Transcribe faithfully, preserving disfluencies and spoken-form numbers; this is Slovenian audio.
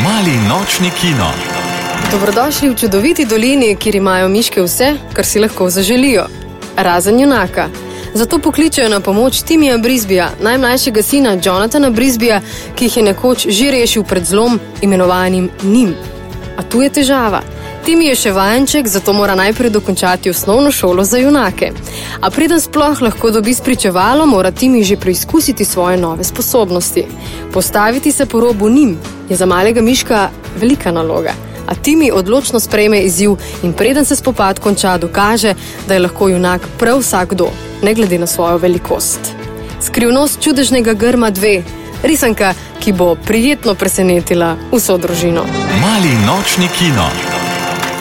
Mali nočni kino. Dobrodošli v čudoviti dolini, kjer imajo miške vse, kar si lahko zaželijo. Razen junaka. Zato pokličejo na pomoč Timija Brisbyja, najmlajšega sina Jonathana Brisbyja, ki jih je nekoč že rešil pred zlom, imenovanim Nim. A tu je težava. Timi je še vajenček, zato mora najprej dokončati osnovno šolo za junake. A preden sploh lahko dobi spričevalo, mora Timi že preizkusiti svoje nove sposobnosti. Postaviti se po robu Nim je za malega miška velika naloga. A Timi odločno sprejme izziv in preden se spopad konča, dokaže, da je lahko junak prav vsakdo, ne glede na svojo velikost. Skrivnost čudežnega grma dve. Risanka, ki bo prijetno presenetila vso družino. Mali nočni kino.